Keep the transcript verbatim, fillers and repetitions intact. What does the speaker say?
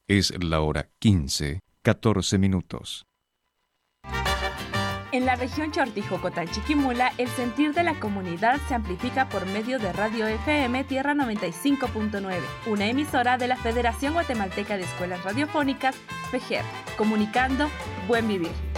Es la hora quince, catorce minutos. En la región Chortijocotán-Chiquimula, el sentir de la comunidad se amplifica por medio de Radio F M Tierra noventa y cinco punto nueve, una emisora de la Federación Guatemalteca de Escuelas Radiofónicas, FEGER, comunicando Buen Vivir.